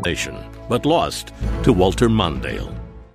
but lost to Walter Mondale.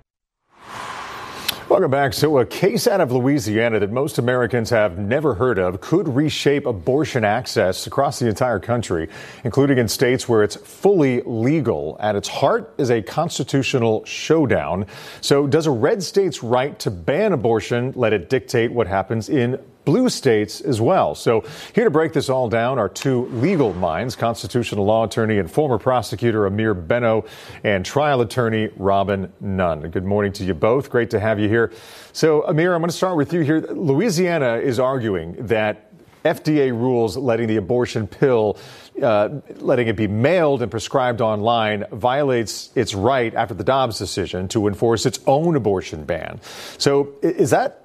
Welcome back. So a case out of Louisiana that most Americans have never heard of could reshape abortion access across the entire country, including in states where it's fully legal. At its heart is a constitutional showdown. So does a red state's right to ban abortion let it dictate what happens in blue states as well? So here to break this all down are two legal minds, constitutional law attorney and former prosecutor Amir Benno and trial attorney Robin Nunn. Good morning to you both. Great to have you here. So Amir, I'm going to start with you here. Louisiana is arguing that FDA rules letting the abortion pill, letting it be mailed and prescribed online violates its right after the Dobbs decision to enforce its own abortion ban. So is that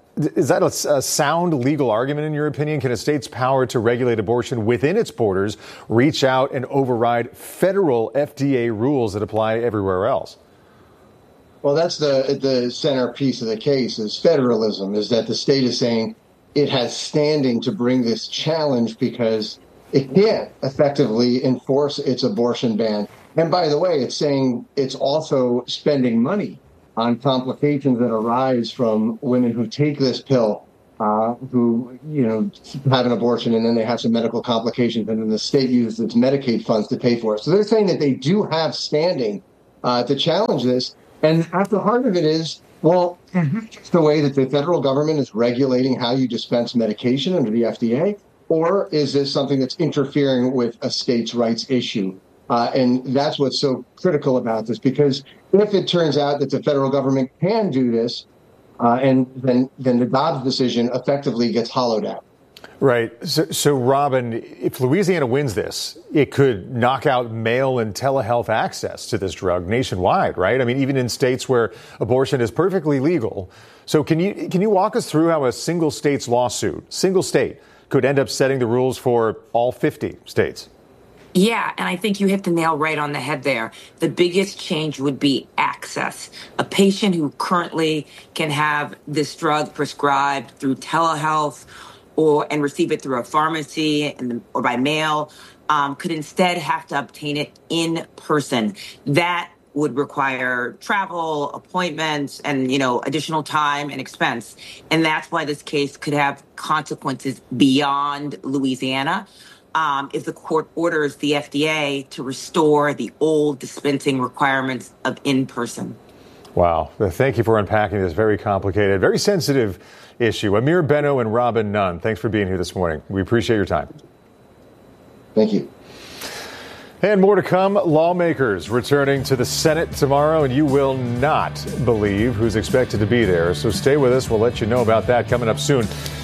a sound legal argument, in your opinion? Can a state's power to regulate abortion within its borders reach out and override federal FDA rules that apply everywhere else? Well, that's the centerpiece of the case is federalism, is that the state is saying it has standing to bring this challenge because it can't effectively enforce its abortion ban. And by the way, it's saying it's also spending money on complications that arise from women who take this pill, who, have an abortion and then they have some medical complications and then the state uses its Medicaid funds to pay for it. So they're saying that they do have standing to challenge this. And at the heart of it is, well, just the way that the federal government is regulating how you dispense medication under the FDA, or is this something that's interfering with a state's rights issue? And that's what's so critical about this, because if it turns out that the federal government can do this, and then the Dobbs decision effectively gets hollowed out. Right. So, Robin, if Louisiana wins this, it could knock out mail and telehealth access to this drug nationwide, right? I mean, even in states where abortion is perfectly legal. So can you walk us through how a single state could end up setting the rules for all 50 states? Yeah, and I think you hit the nail right on the head there. The biggest change would be access. A patient who currently can have this drug prescribed through telehealth and receive it through a pharmacy or by mail could instead have to obtain it in person. That would require travel, appointments, and, additional time and expense. And that's why this case could have consequences beyond Louisiana. If the court orders the FDA to restore the old dispensing requirements of in-person. Wow. Thank you for unpacking this very complicated, very sensitive issue. Amir Benno and Robin Nunn, thanks for being here this morning. We appreciate your time. Thank you. And more to come. Lawmakers returning to the Senate tomorrow, and you will not believe who's expected to be there. So stay with us. We'll let you know about that coming up soon.